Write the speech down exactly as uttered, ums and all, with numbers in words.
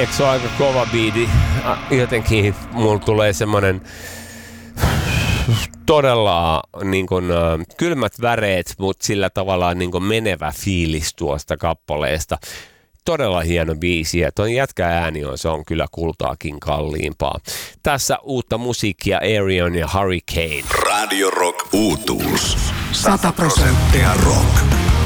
eikö se ole aika kova biidi? Jotenkin mulla tulee semmonen todella niin kun, äh, kylmät väreet, mutta sillä tavalla niin kun menevä fiilis tuosta kappaleesta. Todella hieno biisi ja tuon jätkä ääni on, se on kyllä kultaakin kalliimpaa. Tässä uutta musiikkia Ayreon ja Hurricane. Radio Rock uutuus. sata prosenttia rock.